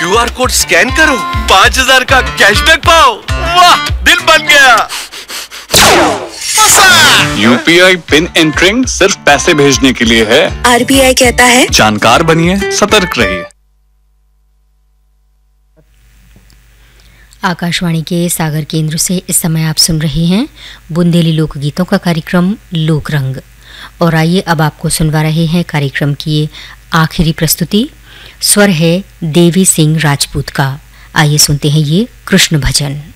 QR code scan करो, 5000 का cashback पाओ। वाह, दिल बन गया। यूपीआई पिन एंटरिंग सिर्फ पैसे भेजने के लिए है। आरबीआई कहता है जानकार बनिए, सतर्क रहिए। आकाशवाणी के सागर केंद्र से इस समय आप सुन रहे हैं बुंदेली लोकगीतों का कार्यक्रम लोकरंग। और आइए अब आपको सुनवा रहे हैं कार्यक्रम की आखिरी प्रस्तुति। स्वर है देवी सिंह राजपूत का। आइए सुनते हैं ये कृष्ण भजन।